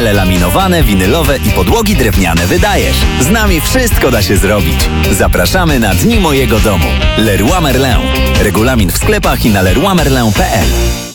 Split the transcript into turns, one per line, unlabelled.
Laminowane, winylowe i podłogi drewniane wydajesz. Z nami wszystko da się zrobić. Zapraszamy na Dni Mojego Domu. Leroy Merlin. Regulamin w sklepach i na leroymerlin.pl.